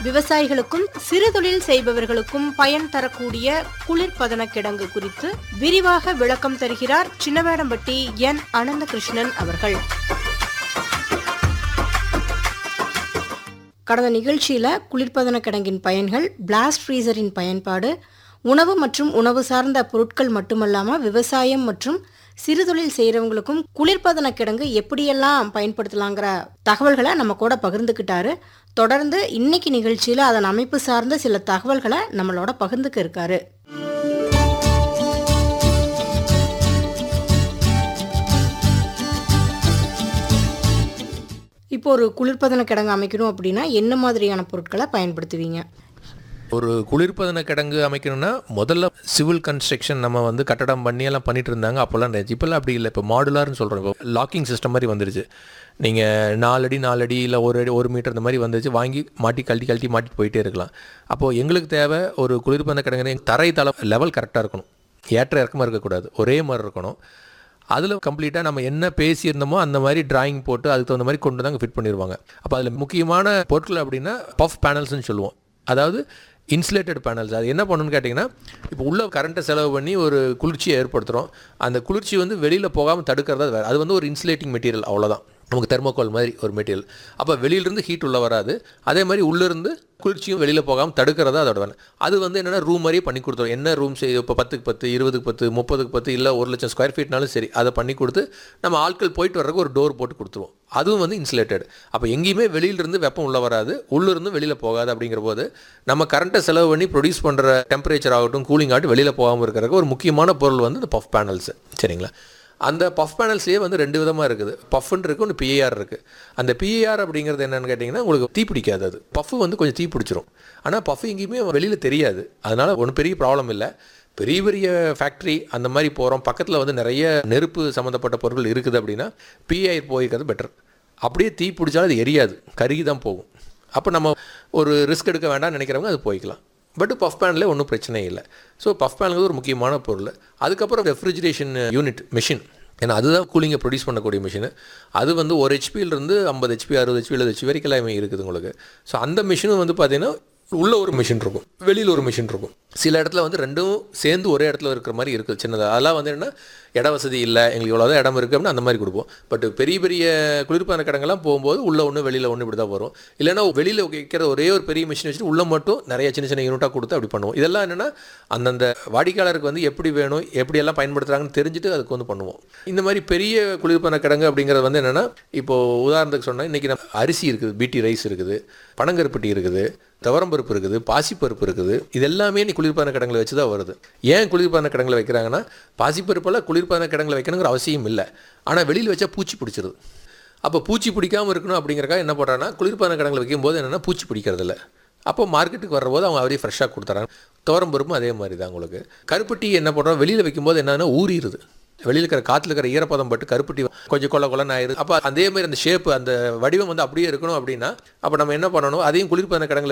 விவசாயிகளுக்கும் சிறு தொழில் செய்பவர்களுக்கும் பயன் தரக்கூடிய குளிர்பதன கிடங்கு குறித்து விரிவாக விளக்கம் தருகிறார் சின்னவேடம்பட்டி என் அனந்தகிருஷ்ணன் அவர்கள். கடந்த நிகழ்ச்சியில குளிர்பதன கிடங்கின் பயன்கள், பிளாஸ்ட் ஃப்ரீசரின் பயன்பாடு, உணவு மற்றும் உணவு சார்ந்த பொருட்கள் மட்டுமல்லாமல் விவசாயம் மற்றும் சிறுதொழில் செய்கிறவங்களுக்கும் குளிர்பதன கிடங்கு எப்படியெல்லாம் பயன்படுத்தலாங்கிற தகவல்களை நம்ம கூட பகிர்ந்துக்கிட்டாரு. தொடர்ந்து இன்னைக்கு நிகழ்ச்சியில் அதன் அமைப்பு சார்ந்த சில தகவல்களை நம்மளோட பகிர்ந்துக்க இருக்காரு. இப்போ ஒரு குளிர்பதன கிடங்கு அமைக்கணும் அப்படின்னா என்ன மாதிரியான பொருட்களை பயன்படுத்துவீங்க? ஒரு குளிர்பதன கிடங்கு அமைக்கணும்னா முதல்ல சிவில் கன்ஸ்ட்ரக்ஷன் நம்ம வந்து கட்டடம் பண்ணி எல்லாம் பண்ணிட்டு இருந்தாங்க. அப்போல்லாம் இப்போல்லாம் அப்படி இல்லை. இப்போ மாடுலார்னு சொல்கிறோம். இப்போ லாக்கிங் சிஸ்டம் மாதிரி வந்துருச்சு. நீங்கள் 4 அடி 4 அடி இல்லை 1 மீட்டர் இந்த மாதிரி வந்துருச்சு. வாங்கி மாட்டி கழட்டி மாட்டிட்டு போயிட்டே இருக்கலாம். அப்போது எங்களுக்கு தேவை ஒரு குளிர்பதன கிடங்கு தரை தளம் லெவல் கரெக்டாக இருக்கணும். ஏற்ற இறக்கமாக இருக்கக்கூடாது, ஒரே மாதிரி இருக்கணும். அதில் கம்ப்ளீட்டாக நம்ம என்ன பேசியிருந்தோமோ அந்த மாதிரி டிராயிங் போட்டு அதுக்கு தகுந்த மாதிரி கொண்டு தாங்க ஃபிட் பண்ணிடுவாங்க. அப்போ அதில் முக்கியமான பொருட்கள் அப்படின்னா பஃப் பேனல்ஸ்ன்னு சொல்லுவோம். அதாவது இன்சுலேட்டட் பேனல்ஸ். அது என்ன பண்ணணும்னு கேட்டிங்கன்னா, இப்போ உள்ள கரண்ட்டை செலவு பண்ணி ஒரு குளிர்ச்சியை ஏற்படுத்துகிறோம். அந்த குளிர்ச்சி வந்து வெளியில் போகாமல் தடுக்கிறதா வேறு. அது வந்து ஒரு இன்சுலேட்டிங் மெட்டீரியல், அவ்வளோதான். நமக்கு தெர்மோகோல் மாதிரி ஒரு மெட்டீரியல். அப்போ வெளியிலேருந்து ஹீட் உள்ளே வராது. அதே மாதிரி உள்ளேருந்து குளிர்ச்சியும் வெளியில் போகாமல் தடுக்கிறதா அதோட வேலை. அது வந்து என்னென்னா ரூம் மாதிரியே பண்ணி கொடுத்துரும். என்ன ரூம் செய்யும், இப்போ 10க்கு 10, 20க்கு 10, 30க்கு 10 இல்லை 1,00,000 ஸ்கொயர் ஃபீட்னாலும் சரி, அதை பண்ணி கொடுத்து நம்ம ஆட்கள் போயிட்டு வர்றதுக்கு ஒரு டோர் போட்டு கொடுத்துருவோம். அதுவும் வந்து இன்சுலேட்டட். அப்போ எங்கேயுமே வெளியிலிருந்து வெப்பம் உள்ளே வராது, உள்ளிருந்து வெளியில் போகாது. அப்படிங்கிற போது நம்ம கரண்ட்டை செலவு பண்ணி ப்ரொடியூஸ் பண்ணுற டெம்பரேச்சர் ஆகட்டும், கூலிங் ஆகட்டும் வெளியில் போகாமல் இருக்கிறதுக்கு ஒரு முக்கியமான பொருள் வந்து இந்த பஃப் பேனல்ஸ். சரிங்களா? அந்த பஃப் பேனல்ஸ்லேயே வந்து 2 விதமாக இருக்குது. பஃப்னு இருக்குது, ஒன்று பிஏஆர் இருக்குது. அந்த பிஏஆர் அப்படிங்கிறது என்னென்னு கேட்டிங்கன்னா, உங்களுக்கு தீ பிடிக்காது. அது பஃப் வந்து கொஞ்சம் தீ பிடிச்சிரும். ஆனால் பஃப் எங்கேயுமே வெளியில் தெரியாது. அதனால் ஒன்றும் பெரிய ப்ராப்ளம் இல்லை. பெரிய பெரிய ஃபேக்ட்ரி அந்த மாதிரி போகிறோம், பக்கத்தில் வந்து நிறைய நெருப்பு சம்மந்தப்பட்ட பொருட்கள் இருக்குது அப்படின்னா பிஏஆர் போயிருக்கிறது பெட்டர். அப்படியே தீ பிடிச்சாலும் அது எரியாது, கருகி தான் போகும். அப்போ நம்ம ஒரு ரிஸ்க் எடுக்க வேண்டாம்னு நினைக்கிறவங்க அது போய்க்கலாம். பட் பஃப் பேனில் ஒன்றும் பிரச்சனை இல்லை. ஸோ பஃப் பேனுங்கிறது ஒரு முக்கியமான பொருள். அதுக்கப்புறம் ரெஃப்ரிஜரேஷன் யூனிட் மிஷின், ஏன்னா அதுதான் கூலிங்கை ப்ரொடியூஸ் பண்ணக்கூடிய மிஷின். அது வந்து 1 ஹெச்பியிலிருந்து 50 ஹெச்பி 60 ஹெச்பி 70 ஹெச்பி வரைக்கும் எல்லாமே இருக்குது உங்களுக்கு. ஸோ அந்த மிஷினும் வந்து பார்த்தீங்கன்னா உள்ள ஒரு மிஷின் இருக்கும், வெளியில் ஒரு மிஷின் இருக்கும். சில இடத்துல வந்து ரெண்டும் சேர்ந்து ஒரே இடத்துல இருக்கிற மாதிரி இருக்குது சின்னதாக. அதெல்லாம் வந்து என்ன, இட வசதி இல்லை, எங்களுக்கு இவ்வளோதான் இடம் இருக்குது அப்படின்னா அந்த மாதிரி கொடுப்போம். பட் பெரிய பெரிய குளிர்பான கிடங்கெல்லாம் போகும்போது உள்ளே ஒன்று வெளியில் ஒன்று இப்படி தான் வரும். இல்லைன்னா வெளியில் வைக்கிற ஒரே ஒரு பெரிய மிஷின் வச்சுட்டு உள்ளே மட்டும் நிறைய சின்ன சின்ன யூனிட்டாக கொடுத்து அப்படி பண்ணுவோம். இதெல்லாம் என்னென்னா அந்தந்த வாடிக்கையாளருக்கு வந்து எப்படி வேணும், எப்படியெல்லாம் பயன்படுத்துகிறாங்கன்னு தெரிஞ்சுட்டு அதுக்கு வந்து பண்ணுவோம். இந்த மாதிரி பெரிய குளிர்பான கிடங்கு அப்படிங்கிறது வந்து என்னென்னா, இப்போது உதாரணத்துக்கு சொன்னால் இன்றைக்கி நம்ம அரிசி இருக்குது, பிடி ரைஸ் இருக்குது, பனங்கருப்பட்டி இருக்குது, துவரம்பருப்பு இருக்குது, பாசிப்பருப்பு இருக்குது. இது எல்லாமே நீ குளிர்பான கிடங்கில் வச்சு தான் வருது. ஏன் குளிர்பான கிடங்கில் வைக்கிறாங்கன்னா, பாசிப்பருப்பெல்லாம் குளிர்பான கிடங்கில் வைக்கணுங்கிற அவசியம் இல்லை. ஆனால் வெளியில் வச்சா பூச்சி பிடிச்சிருது. அப்போ பூச்சி பிடிக்காமல் இருக்கணும் அப்படிங்கிறக்காக என்ன பண்ணுறாங்கன்னா, குளிர்பான கிடங்கில் வைக்கும்போது என்னென்னா பூச்சி பிடிக்கிறதில்ல. அப்போ மார்க்கெட்டுக்கு வர்றபோது அவங்க அவரே ஃப்ரெஷ்ஷாக கொடுத்துறாங்க. துவரம்பருப்பும் அதே மாதிரி தான் உங்களுக்கு. கருப்பட்டி என்ன பண்ணுறோம், வெளியில் வைக்கும்போது என்னென்னா ஊறிடுது. வெளியில் இருக்கிற காற்றுல இருக்கிற ஈரப்பதம் பட்டு கருப்பட்டி கொஞ்சம் கொள்ளன்னு ஆயிடுது. அப்போ அதே மாதிரி அந்த ஷேப்பு, அந்த வடிவம் வந்து அப்படியே இருக்கணும் அப்படின்னா அப்போ நம்ம என்ன பண்ணணும், அதையும் குளிர்பதன கிடங்கில்